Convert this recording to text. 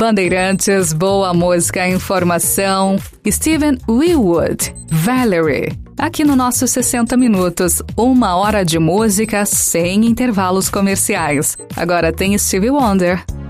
Bandeirantes, boa música, informação. Steven Winwood, Valerie. Aqui no nosso 60 Minutos, 1 hora de música sem intervalos comerciais. Agora tem Stevie Wonder,